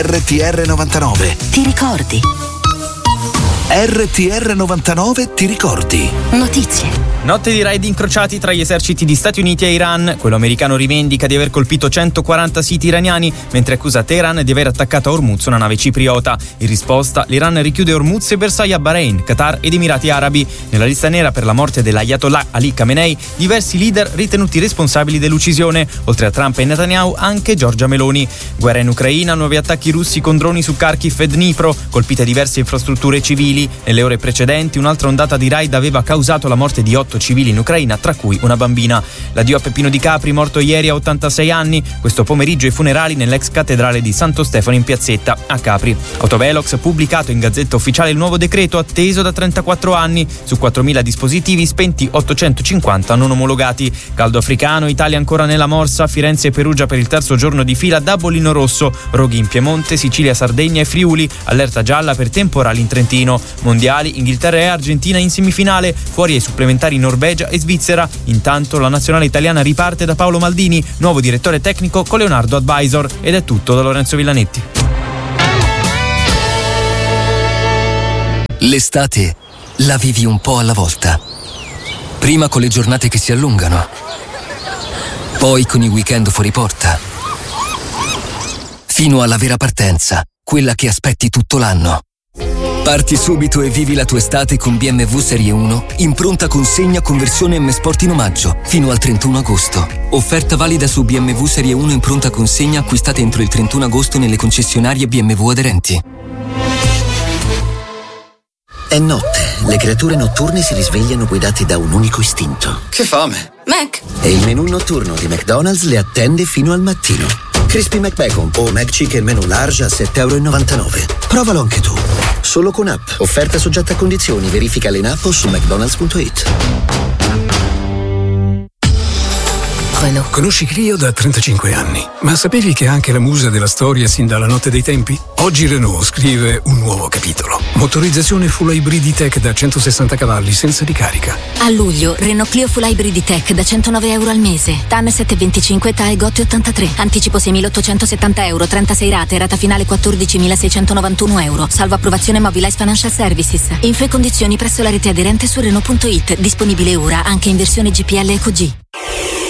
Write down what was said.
RTR 99. Ti ricordi? RTR 99 ti ricordi? Notizie. Notte di raid incrociati tra gli eserciti di Stati Uniti e Iran. Quello americano rivendica di aver colpito 140 siti iraniani, mentre accusa Teheran di aver attaccato a Hormuz una nave cipriota. In risposta, l'Iran richiude Hormuz e bersaglio a Bahrain, Qatar ed Emirati Arabi. Nella lista nera per la morte dell'Ayatollah Ali Khamenei, diversi leader ritenuti responsabili dell'uccisione. Oltre a Trump e Netanyahu, anche Giorgia Meloni. Guerra in Ucraina, nuovi attacchi russi con droni su Kharkiv e Dnipro, colpite diverse infrastrutture civili. Nelle ore precedenti, un'altra ondata di raid aveva causato la morte di 8 civili in Ucraina, tra cui una bambina. L'addio a Peppino Di Capri, morto ieri a 86 anni. Questo pomeriggio i funerali nell'ex cattedrale di Santo Stefano in Piazzetta, a Capri. Autovelox ha pubblicato in Gazzetta Ufficiale il nuovo decreto atteso da 34 anni. Su 4.000 dispositivi spenti, 850 non omologati. Caldo africano, Italia ancora nella morsa, Firenze e Perugia per il terzo giorno di fila da bollino rosso, roghi in Piemonte, Sicilia, Sardegna e Friuli, allerta gialla per temporali in Trentino. Mondiali, Inghilterra e Argentina in semifinale, fuori ai supplementari Norvegia e Svizzera. Intanto la nazionale italiana riparte da Paolo Maldini, nuovo direttore tecnico con Leonardo Advisor. Ed è tutto da Lorenzo Villanetti. L'estate la vivi un po' alla volta. Prima con le giornate che si allungano, poi con i weekend fuori porta, fino alla vera partenza, quella che aspetti tutto l'anno. Parti subito e vivi la tua estate con BMW Serie 1 in pronta consegna con versione M Sport in omaggio fino al 31 agosto. Offerta valida su BMW Serie 1 in pronta consegna acquistate entro il 31 agosto nelle concessionarie BMW aderenti. È notte, le creature notturne si risvegliano guidate da un unico istinto. Che fame! Mac! E il menù notturno di McDonald's le attende fino al mattino. Crispy McBacon o McChicken menù large a €7,99. Provalo anche tu. Solo con app. Offerta soggetta a condizioni. Verificale in app o su mcdonalds.it. Renault. Conosci Clio da 35 anni, ma sapevi che è anche la musa della storia sin dalla notte dei tempi? Oggi Renault scrive un nuovo capitolo. Motorizzazione full hybrid E-Tech da 160 cavalli senza ricarica. A luglio, Renault Clio Full Hybrid E-Tech da €109 al mese. TAN 725, TAE GOT 83. Anticipo €6.870, 36 rate, rata finale €14.691. Salvo approvazione Mobilize Financial Services. Info e condizioni presso la rete aderente su Renault.it. Disponibile ora anche in versione GPL EcoG.